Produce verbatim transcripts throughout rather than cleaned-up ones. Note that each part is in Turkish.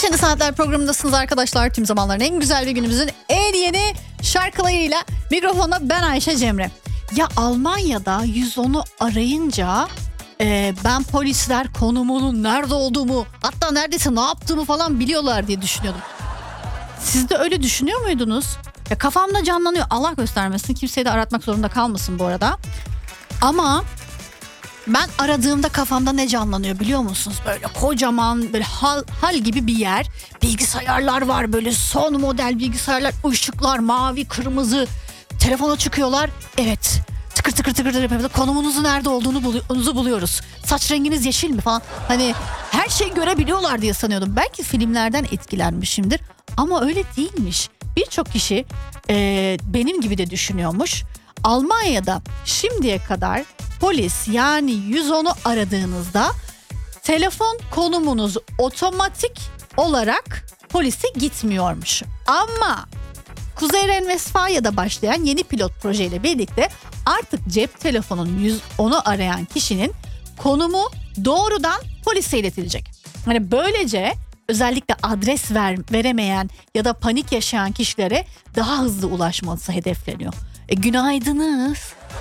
Neşeli Saatler programındasınız arkadaşlar. Tüm zamanların en güzel ve günümüzün en yeni şarkılarıyla mikrofona ben Ayşe Cemre. Ya Almanya'da yüz onu arayınca e, ben polisler konumunun nerede olduğumu, hatta neredeyse ne yaptığımı falan biliyorlar diye düşünüyordum. Siz de öyle düşünüyor muydunuz? Ya kafamda canlanıyor. Allah göstermesin, kimseyi de aratmak zorunda kalmasın bu arada. Ama ben aradığımda kafamda ne canlanıyor biliyor musunuz? Böyle kocaman, böyle hal, hal gibi bir yer. Bilgisayarlar var, böyle son model bilgisayarlar. Işıklar mavi, kırmızı. Telefona çıkıyorlar. Evet, tıkır tıkır tıkır tıkır. Konumunuzun nerede olduğunu bulu- buluyoruz. Saç renginiz yeşil mi falan. Hani her şeyi görebiliyorlar diye sanıyordum. Belki filmlerden etkilenmişimdir. Ama öyle değilmiş. Birçok kişi e, benim gibi de düşünüyormuş. Almanya'da şimdiye kadar polis yani yüz onu aradığınızda telefon konumunuz otomatik olarak polise gitmiyormuş. Ama Kuzey Ren-Vesfalya'da başlayan yeni pilot projeyle birlikte artık cep telefonun yüz onu arayan kişinin konumu doğrudan polise iletilecek. Hani böylece özellikle adres ver, veremeyen ya da panik yaşayan kişilere daha hızlı ulaşması hedefleniyor. E, günaydınız.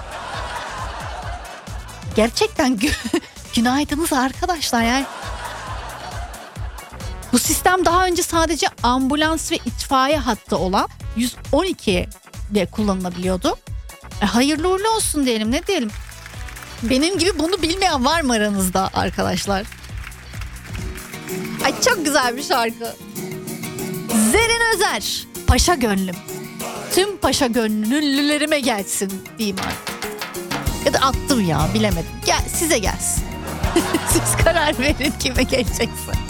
Gerçekten gü- günaydınız arkadaşlar yani. Bu sistem daha önce sadece ambulans ve itfaiye hattı olan yüz on iki ile kullanılabiliyordu. E, hayırlı uğurlu olsun diyelim, ne diyelim. Benim gibi bunu bilmeyen var mı aranızda arkadaşlar? Ay çok güzel bir şarkı. Zerrin Özer, Paşa Gönlüm. Tüm paşa gönüllülerime gelsin diyeyim artık. Ya da attım ya, bilemedim. Gel, size gelsin. Siz karar verin kime gelecekse.